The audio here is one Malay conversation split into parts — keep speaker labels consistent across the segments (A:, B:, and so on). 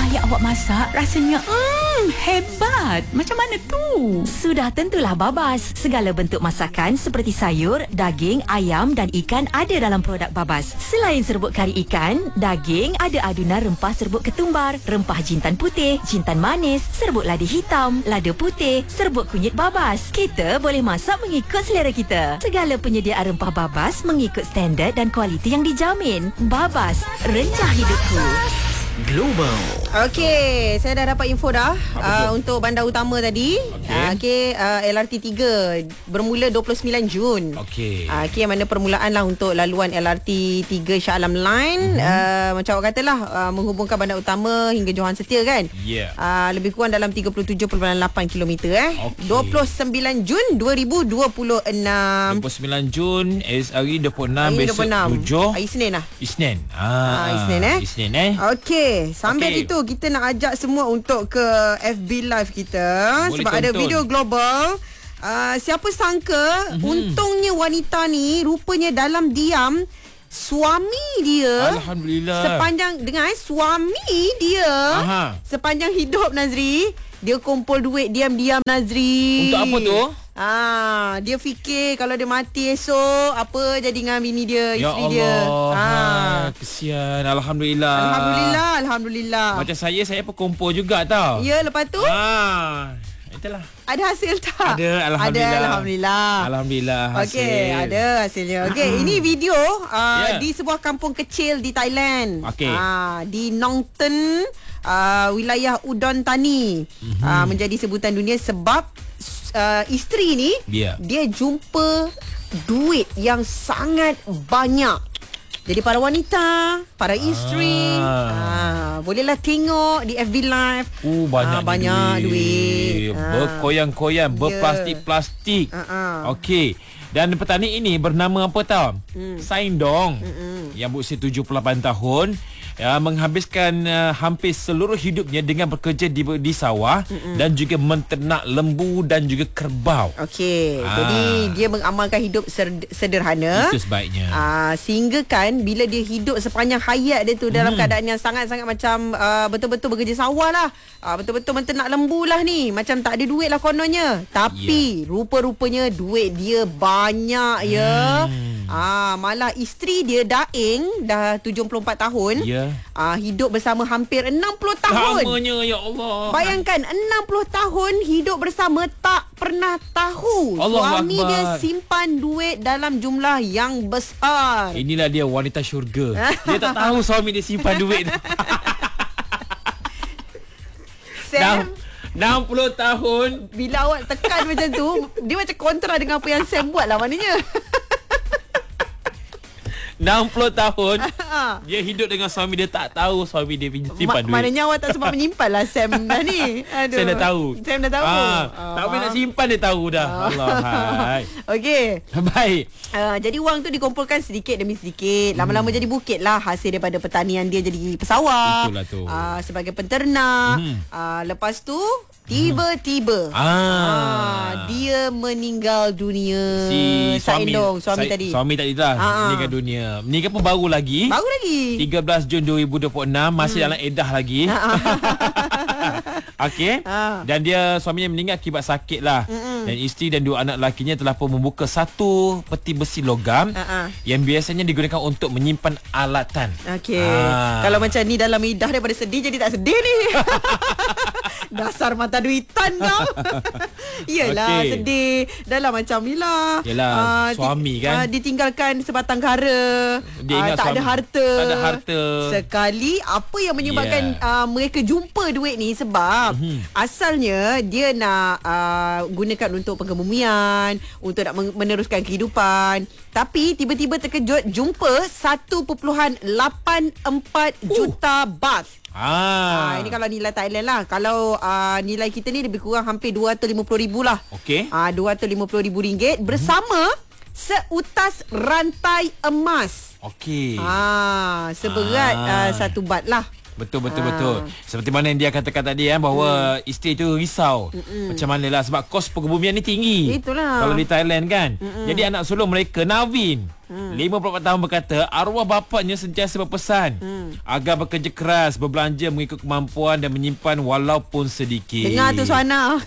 A: kali awak masak, rasanya hebat. Macam mana tu?
B: Sudah tentulah Babas. Segala bentuk masakan seperti sayur, daging, ayam dan ikan ada dalam produk Babas. Selain serbuk kari ikan, daging, ada adunan rempah serbuk ketumbar, rempah jintan putih, jintan manis, serbuk lada hitam, lada putih, serbuk kunyit Babas. Kita boleh masak mengikut selera kita. Segala penyediaan rempah Babas mengikut standard dan kualiti yang dijamin. Babas, rencah hidupku.
C: Global.
D: Okey, saya dah dapat info dah untuk bandar utama tadi. Okey, LRT 3 bermula 29 Jun.
C: Okey.
D: Okey, yang mana permulaan lah untuk laluan LRT 3 Shah Alam Line. Macam awak katalah, menghubungkan bandar utama hingga Johan Setia kan. Lebih kurang dalam 37.8 km
C: Okey.
D: 29 Jun 2026.
C: 29 Jun hari 26 besok 7
D: hari Isnin lah.
C: Isnin.
D: Isnin
C: Isnin
D: Okey, sambil itu kita nak ajak semua untuk ke FB Live kita.
C: Boleh
D: sebab ada
C: tonton
D: video global. Siapa sangka untungnya wanita ni rupanya dalam diam suami dia
C: Alhamdulillah.
D: sepanjang suami dia sepanjang hidup, Nazri, dia kumpul duit diam-diam, Nazri.
C: Untuk apa tu?
D: Dia fikir kalau dia mati esok apa jadi dengan bini dia, isteri dia.
C: Kesian. Alhamdulillah.
D: Alhamdulillah.
C: Macam saya pun kumpul juga tau.
D: Ya, lepas tu
C: itulah.
D: ada hasil tak?
C: Ada, Alhamdulillah.
D: Alhamdulillah.
C: Hasil.
D: Okey, ada hasilnya. Okey, ini video di sebuah kampung kecil di Thailand.
C: Okey.
D: Di Nong Ten, wilayah Udon Thani. Menjadi sebutan dunia sebab isteri ni dia jumpa duit yang sangat banyak. Jadi para wanita, para isteri bolehlah tengok di FB Live. Banyak duit.
C: Berkoyang-koyang, berplastik-plastik. Okey. Dan petani ini bernama apa tahu? Saindong. Yang berusia 78 tahun. Menghabiskan hampir seluruh hidupnya dengan bekerja di sawah dan juga menternak lembu dan juga kerbau.
D: Okey, jadi dia mengamalkan hidup sederhana.
C: Itu sebaiknya.
D: Sehingga kan bila dia hidup sepanjang hayat dia tu dalam keadaan yang sangat-sangat macam betul-betul bekerja sawah lah. Betul-betul menternak lembu lah ni. Macam tak ada duit lah kononnya. Tapi rupa-rupanya duit dia banyak ya. Malah isteri dia Daeng dah 74 tahun. Hidup bersama hampir 60 tahun.
C: Lamanya, ya Allah.
D: Bayangkan 60 tahun hidup bersama, tak pernah tahu suami
C: Akbar.
D: dia simpan duit dalam jumlah yang besar.
C: Inilah dia wanita syurga. Dia tak tahu suami dia simpan duit.
D: Sam,
C: 60 tahun.
D: bila awak tekan macam tu, dia macam kontra dengan apa yang Sam buat lah maknanya.
C: 60 tahun dia hidup dengan suami dia, tak tahu suami dia simpan duit.
D: Maknanya awak tak sempat menyimpan lah Sam dah ni. Aduh.
C: Saya dah tahu.
D: Sam dah tahu.
C: Tak boleh nak simpan, dia tahu dah. Allah. Hai.
D: Okey.
C: Baik.
D: Jadi wang tu dikumpulkan sedikit demi sedikit. Lama-lama jadi bukit lah hasil daripada pertanian dia jadi pesawah.
C: Itulah tu.
D: Sebagai penternak. Lepas tu tiba-tiba dia meninggal dunia.
C: Si
D: suami tadi.
C: Suami tadi lah meninggal dunia. Meninggal pun baru lagi. 13 Jun 2026. Masih dalam edah lagi. Okey. Dan dia, suaminya meninggal akibat sakit lah. Dan isteri dan dua anak lakinya telah pun membuka satu peti besi logam yang biasanya digunakan untuk menyimpan alatan.
D: Okey. Kalau macam ni dalam edah daripada sedih jadi tak sedih ni. Dasar mata duitan kau. Yelah, sedih. Dah lah macam ni lah.
C: Yelah, suami kan,
D: ditinggalkan sebatang kara.
C: Dia ingat
D: tak ada harta.
C: Tak ada harta.
D: Sekali apa yang menyebabkan mereka jumpa duit ni, sebab asalnya dia nak gunakan untuk pengkebumian, untuk nak meneruskan kehidupan. Tapi tiba-tiba terkejut jumpa 1.84 juta baht. Ini kalau nilai Thailand lah. Kalau nilai kita ni lebih kurang hampir 250,000 lah.
C: Okey.
D: 250,000 ringgit bersama seutas rantai emas.
C: Okey.
D: Seberat 1 bat lah.
C: Betul. Seperti mana yang dia katakan tadi bahawa isteri tu risau. Macam manalah sebab kos perkebumian ni tinggi.
D: Itulah.
C: Kalau di Thailand kan. Jadi anak sulung mereka Navin 54 tahun berkata arwah bapaknya sentiasa berpesan agar bekerja keras, berbelanja mengikut kemampuan dan menyimpan walaupun sedikit.
D: Dengar tu Suhana.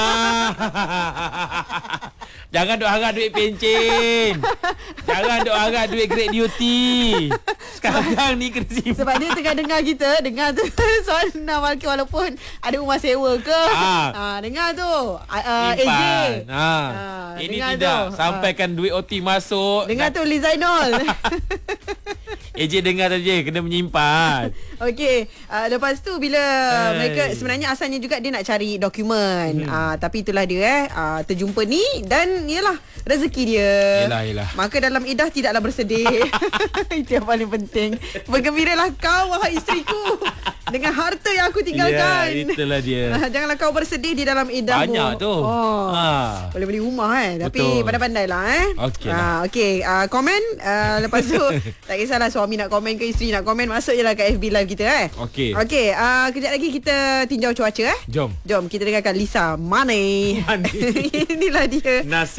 C: Jangan duk harap duit pencen. Jangan duk harap duit grade duty. Sekarang ni kena simpan.
D: Sebab dia tengah dengar tu Suhana Malki walaupun ada rumah sewa ke. Dengar tu AJ.
C: Ini
D: dengar
C: tidak
D: tu.
C: sampaikan duit OT masuk.
D: Dengar tu Lizainol.
C: AJ dengar saja, kena menyimpan.
D: Okey, lepas tu bila mereka sebenarnya asalnya juga dia nak cari dokumen. Tapi itulah dia terjumpa ni dan yalah rezeki dia.
C: Yelah.
D: Maka dalam iddah tidaklah bersedih. Itu yang paling penting. Bergembiralah kau wahai isteriku dengan harta yang aku tinggalkan.
C: Ya, itulah dia.
D: Janganlah kau bersedih di dalam iddah.
C: Banyak tu.
D: Boleh beli rumah Tapi
C: Betul.
D: pandai-pandailah
C: Okey lah.
D: Komen lepas tu tak kisahlah suami nak komen ke isteri nak komen, masuk je lah kat FB Live kita
C: Okey.
D: Kejap lagi kita tinjau cuaca
C: Jom
D: kita dengarkan Lisa Money. Inilah dia.
C: Nasi